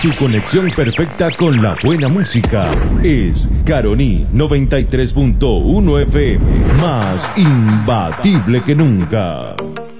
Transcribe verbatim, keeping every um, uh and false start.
Tu conexión perfecta con la buena música es Caroní noventa y tres punto uno F M, más imbatible que nunca.